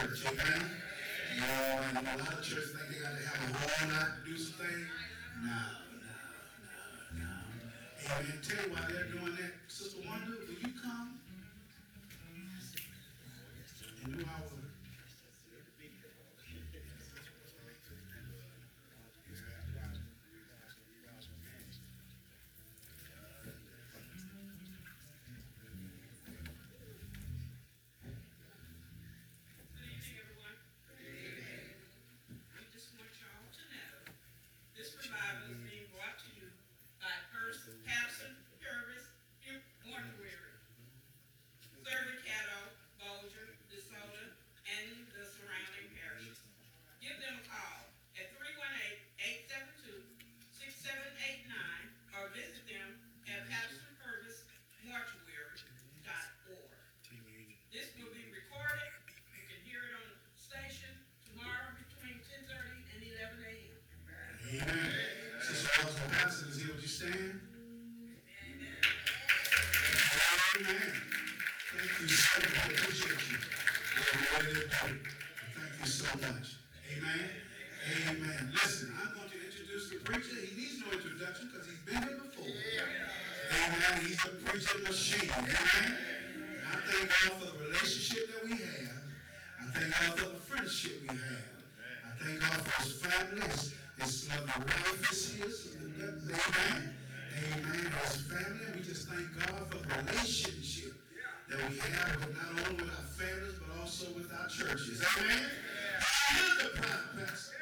church. Amen. You know, and a lot of churches think they got to have a whole lot to do something. No. Amen. Tell you why they're doing that. Sister Wanda, will you come and do our work? Amen. Sister Oswald Patterson is here. Would you stand? Amen. Thank you so much. I appreciate you. Thank you so much. Amen. Amen. Listen, I'm going to introduce the preacher. He needs no introduction because he's been here before. Amen. He's a preacher machine. Amen. And I thank God for the relationship that we have. I thank God for the friendship we have. I thank God for his family. His lovely wife is here. Amen. Amen. His family. We just thank God for the relationship that we have with not only with our families but also with our churches. Amen. Here's the pastor.